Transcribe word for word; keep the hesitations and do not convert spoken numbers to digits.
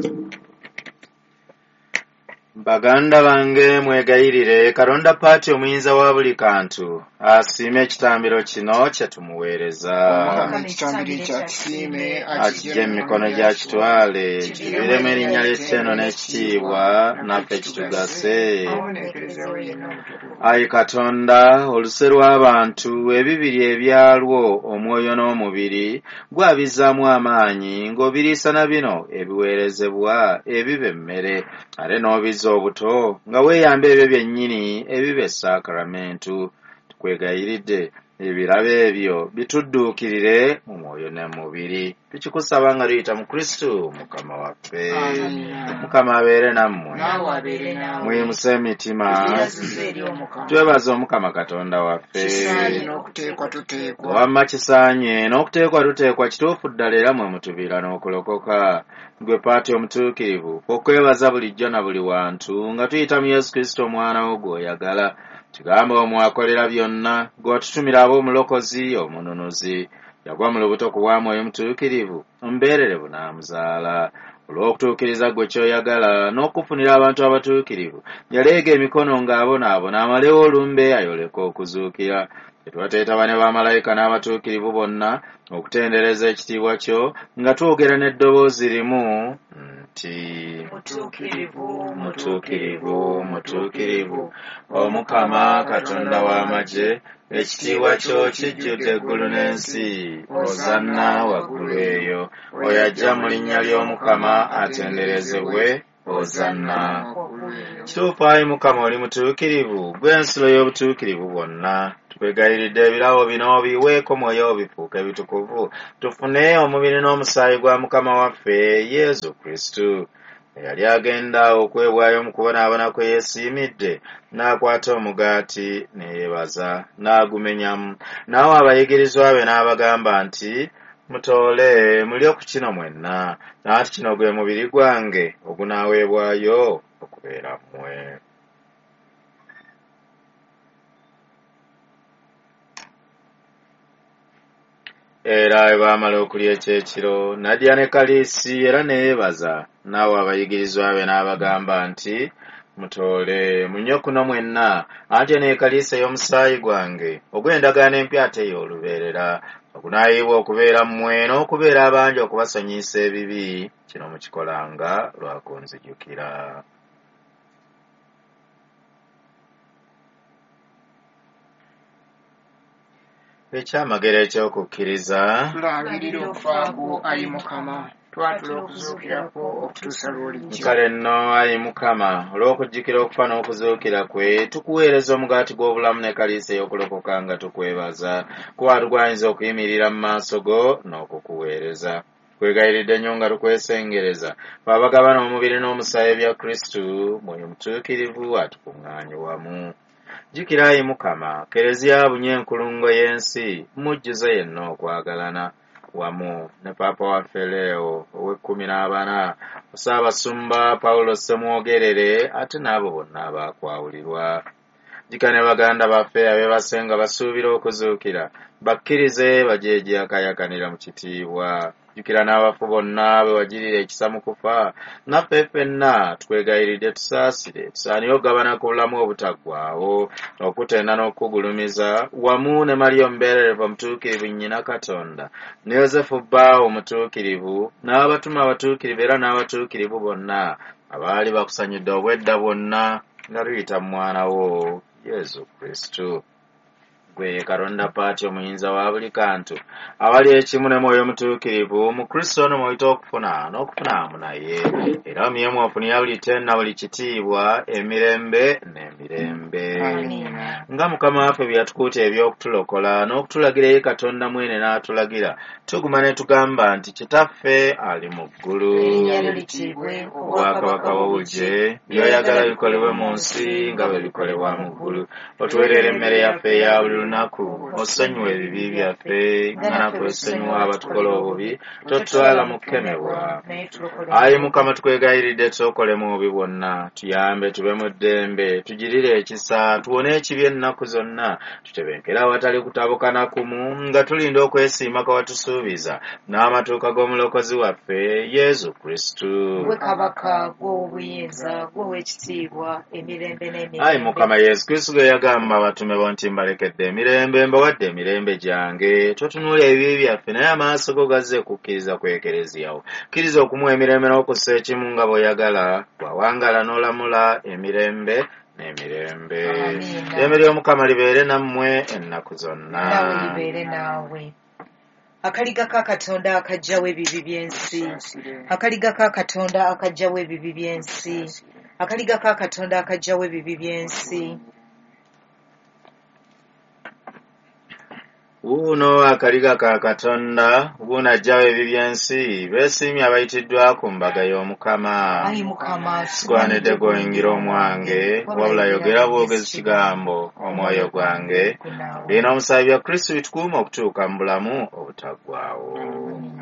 Baganda bange mwegayirire Katonda Paati omuyinza wa buli kantu asiime ekitambiro kino kye tumuweereza akijje mu mikono gya kitwale kiviremu erinnya ly'ettendo n'ekitiibwa naffe kitugase. Ayi Katonda oluse lw'abantu ebibiri ebyalwo omwoyo n'omubiri gwabizaamu amaanyi ng'obiriisa na bino ebiweerezebwa ebiba emmere ate n'obiza obuto nga weeyamba ebyo byennyini ebiba esaakramentu. Tukwegayiridde ebirabo ebyo bitudduukirire mu mwoyo ne mu mubiri. Tukikusaba nga luyita mu Kristo Mukama waffe. Mukama abeere nammwe mweyimuse emitima twebaza Omukama Katonda waffe. Wamma kisaanye n'okuteekwa tuteekwa kituufu ddala era mwe mutuviira n'okulokoka. Gwe Paati omutuukirivu okwebaza bulijjo na buli wantu nga tuyita mu Yesu Kristo omwana wo gw'oyagala. Tugamba omwakolera byonna gw'otutumira ab'omulokozi omununuzi yagwa mu lubuto ku bwa Mwoyo Mutuukirivu omubeerere bunaamuzaala. Olw'okutuukiriza gwe ky'oyagala n'okufunira abantu abatuukirivu yaleega emikono ng'abonaabona amalewo olumbe ayoleka okuzuukira. Tetwateeta bane bamalayika n'abatuukirivu bonna okutendereza ekitiibwa kyo nga twogera n'eddoboozi limu nti mutuukirivu mutuukirivu mutuukirivu Omukama Katonda w'amagye, ekitiibwa kyo kijjudde eggulu n'ensi. Ozanna waggulu eyo oyo ajja mu linnya ly'Omukama atenderezebwe. Ozanna. Kituufu ayi Mukama oli mutuukirivu gw'ensilo y'obutuukirivu bwonna. Tukwegayiridde ebirabo bino biweeko mwoyo bifuuke ebitukuvu tufune omubiri n'omusaayi gwa Mukama waffe Yesu Kristo eyali agenda okwebwayo mu kubonaabona kwe yeesiimidde n'akwata omugaati ne yeebaza n'agumenyamu n'awa abayigirizwa be n'abagamba nti mutoole mulye ku kino mwenna naati kino gwe mubiri gwange ogunaaweebwayo okubeera mmwe. Era bwe baamala okulya ekyekiro n'adya ne kaliisi era ne yeebaza n'awa abayigirizwa be n'abagamba nti mutoole munywe kuno mwenna anti eno ekaliisa ey'omusaayi gwange ogw'endagaano empya ate ey'olubeerera ogunaayibwa okubeera mmwe n'okubeera abangi okubasonyiyisa ebibi. Kino mukikolanga lwa kunzijukira. Ekyamagero eky'okukkiriza tulabirira okufa kwo ayi Mukama, twatula okuzuukirako okutuusa lw'olijja. Kale nno ayi Mukama olw'okujjukira okufa n'okuzuukira kwe tukuweereza omugaati gw'obulamu ne kaliisa ey'okulokoka nga tukwebaza kuba tugwanyiza okuyimirira mu maaso go n'okukuweereza. Twegayiridde nnyo nga tukwesengereza babagabana omubiri n'omusaayi bya Kristo Mwoyo Mutuukirivu atukuŋŋaanye wamu. Jjukira ayi Mukama Kereziya bunye enkulungo y'ensi mujjuze yenna okwagalana wamu ne Paapa waffe Leo ow'ekkumi n'abana, Ssaabasumba Pawulo Ssemwogerere ate n'abo bonna abaakwawulirwa. Jjukira ne baganda baffe abeebase nga basuubira okuzuukira bakkirize bajeejeyakayakanira mu kitiibwa. Jjukira n'abafu bonna be wagirira ekisa mu kufa. Naffe ffenna tukwegayiridde tusaasire tusaanire okugabana ku bulamu obutaggwaawo okutenda n'okugulumiza wamu ne Mariya omubeererevu omutuukirivu nnyina Katonda ne Yozefu bba omutuukirivu n'abatuma abatuukirivu era n'abatuukirivu bonna abaali bakusanyudde obwedda bwonna nga luyita mu mwana wo Yesu Kristo. Gwe Katonda Paati omuyinza wa buli kantu abali ekimu ne Mwoyo Mutuukirivu mu Kristo ono mw'oyita okufuna n'okufunaamu naye era omuyemu ofunira buli ttenda buli kitiibwa emirembe n'emirembe. Nga Mukama waffe bye yatukuuta eby'okutulokola n'okutulagira eri Katonda mwene n'atulagira tuguma ne tugamba nti Kitaffe ali mu ggulu, obwakabaka bwo bujje, by'oyagala bikolebwe mu nsi nga bwe bikolebwa mu ggulu. Otuweerere emmere yaffe eya buli lunaku osonyiwa ebibi byaffe nga naffe osonyiwa abatukola obubi totwala mu kukemebwa. Ayi Mukama tukwegayiridde tusokolemu obubi bwonna tuyambe tube mu ddembe tugirire ekisa tuwone ekibi ennaku zonna tutebenkera awatali kutabukana kumu nga tulinda okwesiima kawatusuubiza n'amatuuka g'omulokozi waffe Yesu Kristo. Gwe kabaka gw'obuyinza gw'ow'ekitiibwa emirembe n'emirembe. Ayi Mukama Yesu Kristo gwe yagamba abatume bo nti mbalekedde emirembe mbawadde emirembe gyange totunuulya ebibi byaffe naye amaaso go gazze kukkiriza ku ekereziya wo. Kkiriza okumuwa emirembe n'okussa ekimu nga bw'oyagala bw'awangaala n'olamula emirembe n'emirembe. Eddembe ly'Omukama libeere nammwe ennaku zonna. Nawe libeere naawe. Akaliga ka Katonda akajjawo ebibi by'ensi. Akaliga ka Katonda akajjawo ebibi by'ensi. Akaliga ka Katonda akajjawo ebibi by'ensi. Wuuno akaliga ka Katonda buunajjawo ebibi by'ensi beesiimye abayitiddwa ku mbaga y'Omukama. Ayi Mukama sigwanidde goyingira omwange wabula yogera bwogezi kigambo omwoyo gwange lina omusaayi bya Kristo bitukuuma okutuuka mu bulamu obutaggwaawo.